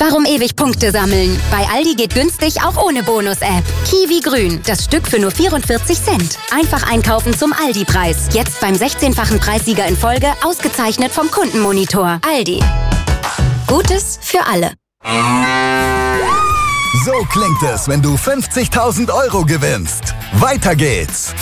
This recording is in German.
Warum ewig Punkte sammeln? Bei Aldi geht günstig auch ohne Bonus-App. Kiwi Grün, das Stück für nur 44 Cent. Einfach einkaufen zum Aldi-Preis. Jetzt beim 16-fachen Preissieger in Folge, ausgezeichnet vom Kundenmonitor. Aldi. Gutes für alle. So klingt es, wenn du 50.000 € gewinnst. Weiter geht's.